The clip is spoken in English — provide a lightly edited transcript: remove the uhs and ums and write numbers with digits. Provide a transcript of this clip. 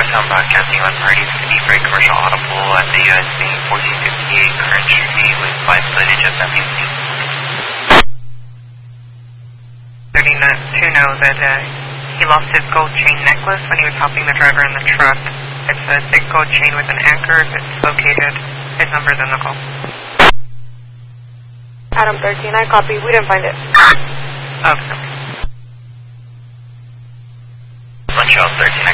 Southbound broadcasting on parties to be for a commercial auto pool at the USC 1458 Current Street with live footage of that music. 32 know that he lost his gold chain necklace when he was helping the driver in the truck. It's a thick gold chain with an anchor. It's located. His number's in the call. Adam 13, I copy. We didn't find it. Okay. Montreal 13.